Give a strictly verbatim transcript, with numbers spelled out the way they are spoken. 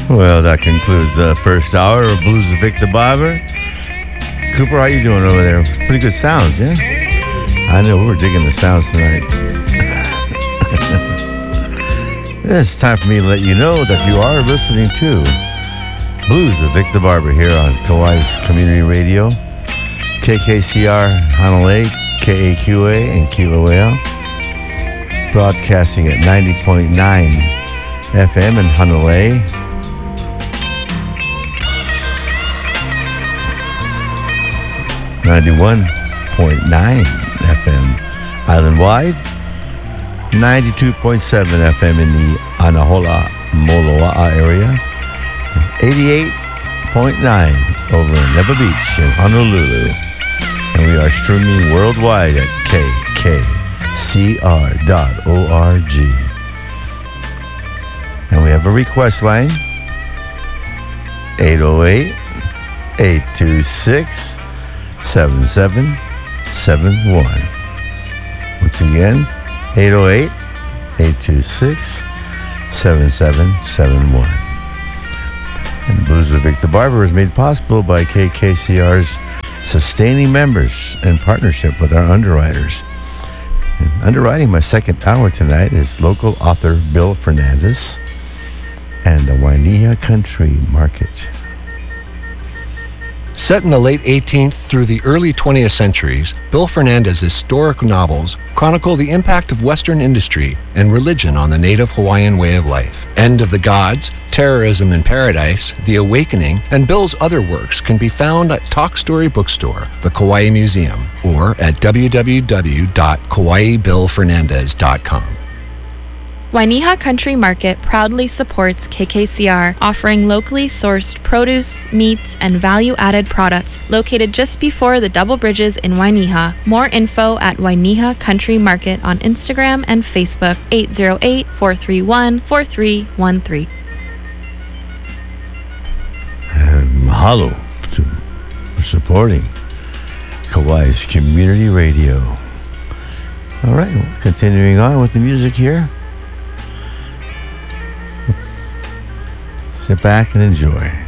Well, that concludes the first hour of Blues with Victor Barber. Cooper, how you doing over there? Pretty good sounds, yeah? I know, we're digging the sounds tonight. It's time for me to let you know that you are listening to Blues with Victor Barber here on Kauai's Community Radio, K K C R Hanalei, K A Q A, and Kilauea, broadcasting at ninety point nine F M in Hanalei, ninety-one point nine F M island-wide, ninety-two point seven F M in the Anahola Moloa'a area, eighty-eight point nine over in Neva Beach in Honolulu. And we are streaming worldwide at K K C R dot org. And we have a request line, eight oh eight, eight two six, seven seven seven one. Once again, eight oh eight, eight two six, seven seven seven one. And Blues with Victor Barber is made possible by K K C R's sustaining members in partnership with our underwriters. And underwriting my second hour tonight is local author Bill Fernandez and the Wainiha Country Market. Set in the late eighteenth through the early twentieth centuries, Bill Fernandez's historic novels chronicle the impact of Western industry and religion on the native Hawaiian way of life. End of the Gods, Terrorism in Paradise, The Awakening, and Bill's other works can be found at Talk Story Bookstore, the Kauai Museum, or at w w w dot kauai bill fernandez dot com. Wainiha Country Market proudly supports K K C R, offering locally sourced produce, meats, and value-added products located just before the Double Bridges in Wainiha. More info at Wainiha Country Market on Instagram and Facebook, eight oh eight, four three one, four three one three. And mahalo to for supporting Kauai's Community Radio. All right, well, continuing on with the music here. Sit back and enjoy.